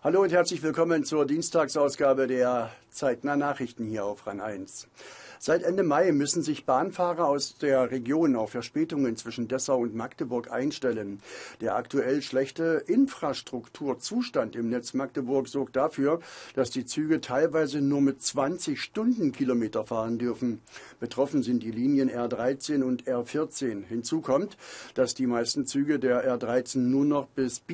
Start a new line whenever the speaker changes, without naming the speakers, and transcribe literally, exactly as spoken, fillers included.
Hallo und herzlich willkommen zur Dienstagsausgabe der Zeitnah Nachrichten hier auf RAN eins. Seit Ende Mai müssen sich Bahnfahrer aus der Region auf Verspätungen zwischen Dessau und Magdeburg einstellen. Der aktuell schlechte Infrastrukturzustand im Netz Magdeburg sorgt dafür, dass die Züge teilweise nur mit zwanzig Stundenkilometer fahren dürfen. Betroffen sind die Linien R dreizehn und R vierzehn. Hinzu kommt, dass die meisten Züge der R dreizehn nur noch bis